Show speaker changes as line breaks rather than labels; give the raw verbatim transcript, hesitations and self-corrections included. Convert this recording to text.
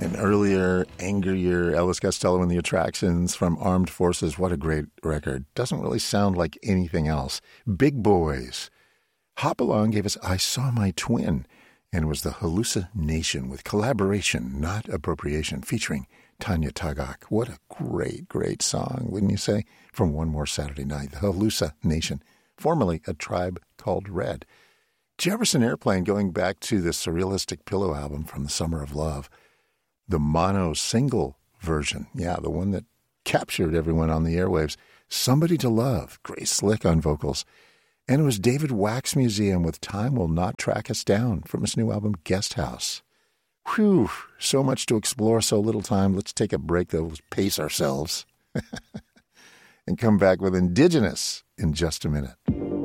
An earlier, angrier Elvis Costello and the Attractions from Armed Forces. What a great record. Doesn't really sound like anything else. Big Boys. Hopalong gave us I Saw My Twin, and it was the Hallucination with collaboration, not appropriation, featuring Tanya Tagaq. What a great, great song, wouldn't you say? From One More Saturday Night, the Hallucination, formerly A Tribe Called Red. Jefferson Airplane, going back to the Surrealistic Pillow album from the Summer of Love. The mono single version, yeah, the one that captured everyone on the airwaves. Somebody to Love, Grace Slick on vocals. And it was David Wax Museum with Time Will Not Track Us Down from his new album, Guest House. Whew, so much to explore, so little time. Let's take a break, though. Let's pace ourselves. And come back with Indigenous in just a minute.